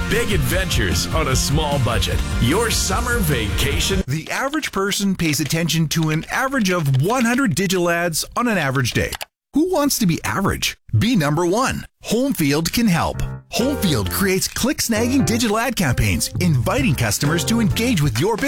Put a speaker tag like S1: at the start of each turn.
S1: Big adventures on a small budget. Your summer vacation.
S2: The average person pays attention to an average of 100 digital ads on an average day. Who wants to be average? Be number one. Homefield can help. Homefield creates click-snagging digital ad campaigns, inviting customers to engage with your business.